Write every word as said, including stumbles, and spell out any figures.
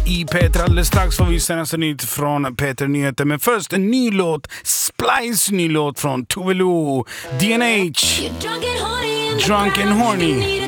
i Peter. Alldeles strax får vi senaste nytt från Peter Nyheter. Men först en ny låt, Splice ny låt från Tove Lo, D N H, Drunk and Horny.